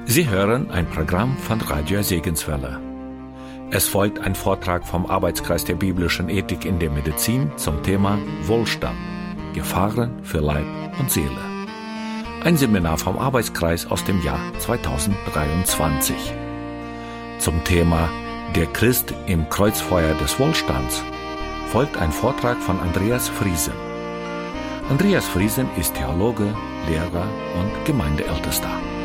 Sie hören ein Programm von Radio Segenswelle. Es folgt ein Vortrag vom Arbeitskreis der biblischen Ethik in der Medizin zum Thema Wohlstand, Gefahren für Leib und Seele. Ein Seminar vom Arbeitskreis aus dem Jahr 2023. Zum Thema Der Christ im Kreuzfeuer des Wohlstands folgt ein Vortrag von Andreas Friesen. Andreas Friesen ist Theologe, Lehrer und Gemeindeältester.